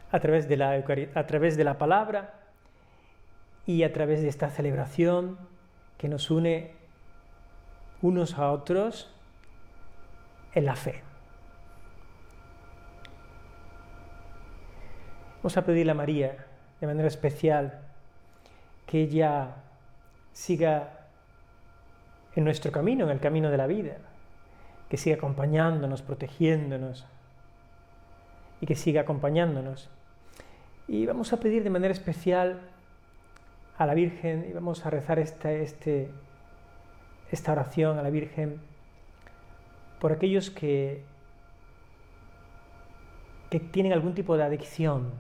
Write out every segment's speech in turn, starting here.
a través de a través de la palabra y a través de esta celebración que nos une unos a otros en la fe. Vamos a pedirle a María, de manera especial, que ella siga en nuestro camino, en el camino de la vida, que siga acompañándonos, protegiéndonos y que siga acompañándonos. Y vamos a pedir de manera especial a la Virgen y vamos a rezar esta oración a la Virgen por aquellos que tienen algún tipo de adicción.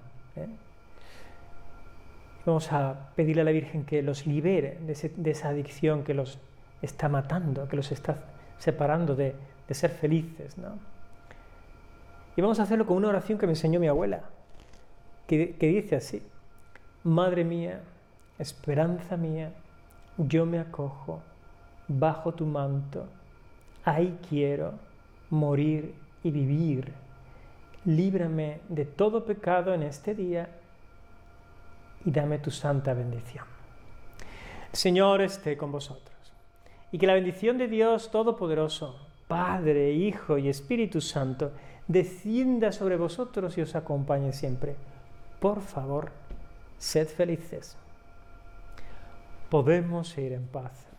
Vamos a pedirle a la Virgen que los libere de esa adicción que los está matando, que los está separando de ser felices, ¿no? Y vamos a hacerlo con una oración que me enseñó mi abuela, que dice así: Madre mía, esperanza mía, yo me acojo bajo tu manto, ahí quiero morir y vivir. Líbrame de todo pecado en este día y dame tu santa bendición. El Señor esté con vosotros, y que la bendición de Dios Todopoderoso, Padre, Hijo y Espíritu Santo, descienda sobre vosotros y os acompañe siempre. Por favor, sed felices. Podemos ir en paz.